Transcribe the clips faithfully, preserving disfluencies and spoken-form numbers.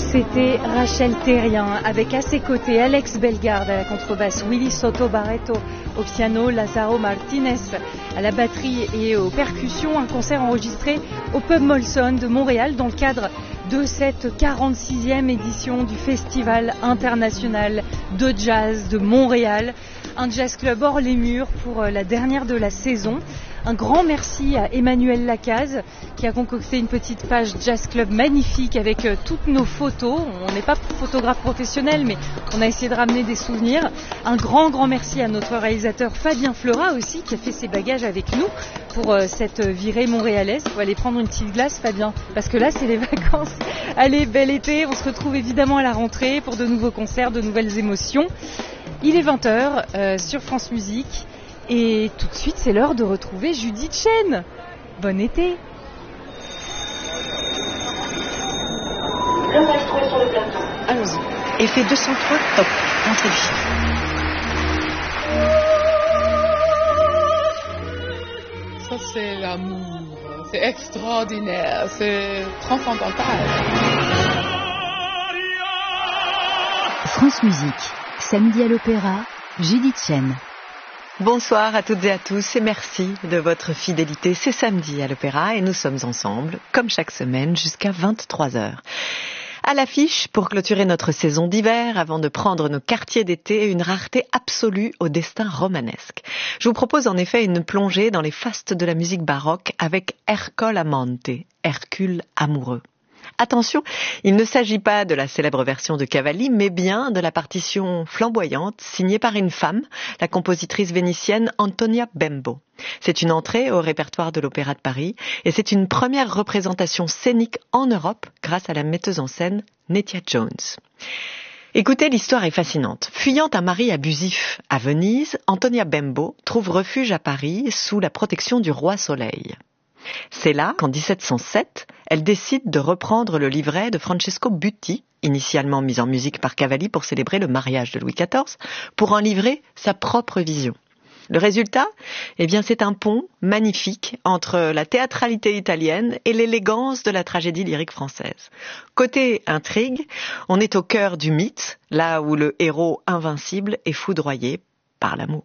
C'était Rachel Terrien avec à ses côtés Alex Bellegarde à la contrebasse, Willy Soto Barreto au piano, Lazaro Martinez à la batterie et aux percussions. Un concert enregistré au Pub Molson de Montréal dans le cadre de cette quarante-sixième édition du Festival international de jazz de Montréal. Un jazz club hors les murs pour la dernière de la saison. Un grand merci à Emmanuel Lacaze qui a concocté une petite page Jazz Club magnifique avec toutes nos photos. On n'est pas photographe professionnel, mais on a essayé de ramener des souvenirs. Un grand, grand merci à notre réalisateur Fabien Fleurat aussi qui a fait ses bagages avec nous pour cette virée montréalaise. Il faut aller prendre une petite glace, Fabien, parce que là, c'est les vacances. Allez, bel été. On se retrouve évidemment à la rentrée pour de nouveaux concerts, de nouvelles émotions. Il est vingt heures euh, sur France Musique. Et tout de suite, c'est l'heure de retrouver Judith Chen. Bon été. Le maestro est sur le plateau. Allons-y. Effet deux cent trois, top. Entrez vite. Ça, c'est l'amour. C'est extraordinaire. C'est transcendantal. France Musique. Samedi à l'Opéra, Judith Chen. Bonsoir à toutes et à tous et merci de votre fidélité. C'est samedi à l'Opéra et nous sommes ensemble, comme chaque semaine, jusqu'à vingt-trois heures. À l'affiche, pour clôturer notre saison d'hiver, avant de prendre nos quartiers d'été, une rareté absolue au destin romanesque. Je vous propose en effet une plongée dans les fastes de la musique baroque avec Ercole Amante, Hercule amoureux. Attention, il ne s'agit pas de la célèbre version de Cavalli, mais bien de la partition flamboyante signée par une femme, la compositrice vénitienne Antonia Bembo. C'est une entrée au répertoire de l'Opéra de Paris et c'est une première représentation scénique en Europe grâce à la metteuse en scène Nettia Jones. Écoutez, l'histoire est fascinante. Fuyant un mari abusif à Venise, Antonia Bembo trouve refuge à Paris sous la protection du roi Soleil. C'est là qu'en dix-sept cent sept, elle décide de reprendre le livret de Francesco Butti, initialement mis en musique par Cavalli pour célébrer le mariage de Louis quatorze, pour en livrer sa propre vision. Le résultat, eh bien, c'est un pont magnifique entre la théâtralité italienne et l'élégance de la tragédie lyrique française. Côté intrigue, on est au cœur du mythe, là où le héros invincible est foudroyé par l'amour.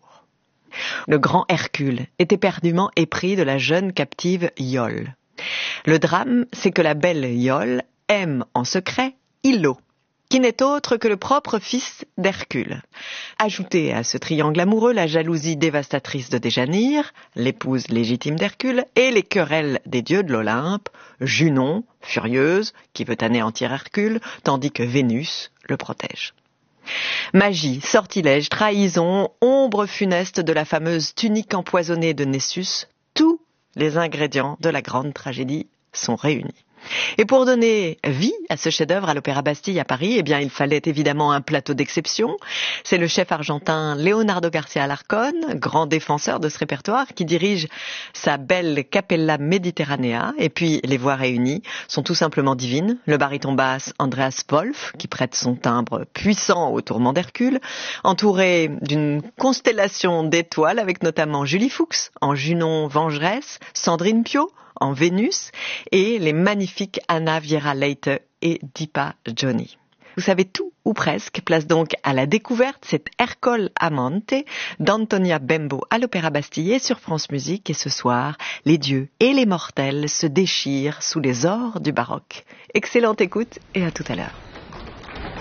Le grand Hercule est éperdument épris de la jeune captive Iole. Le drame, c'est que la belle Iole aime en secret Ilo, qui n'est autre que le propre fils d'Hercule. Ajoutez à ce triangle amoureux la jalousie dévastatrice de Déjanire, l'épouse légitime d'Hercule, et les querelles des dieux de l'Olympe, Junon, furieuse, qui veut anéantir Hercule, tandis que Vénus le protège. Magie, sortilège, trahison, ombre funeste de la fameuse tunique empoisonnée de Nessus, tous les ingrédients de la grande tragédie sont réunis. Et pour donner vie à ce chef-d'œuvre à l'Opéra Bastille à Paris, eh bien, il fallait évidemment un plateau d'exception. C'est le chef argentin Leonardo Garcia Alarcón, grand défenseur de ce répertoire, qui dirige sa belle Capella Mediterranea. Et puis, les voix réunies sont tout simplement divines. Le baryton basse Andreas Wolf, qui prête son timbre puissant au tourment d'Hercule, entouré d'une constellation d'étoiles avec notamment Julie Fuchs en Junon vengeresse, Sandrine Pio en Vénus et les magnifiques Anna Vieira Leite et Deepa Johnny. Vous savez tout, ou presque, place donc à la découverte cet Ercole Amante d'Antonia Bembo à l'Opéra Bastille sur France Musique. Et ce soir, les dieux et les mortels se déchirent sous les ors du baroque. Excellente écoute et à tout à l'heure.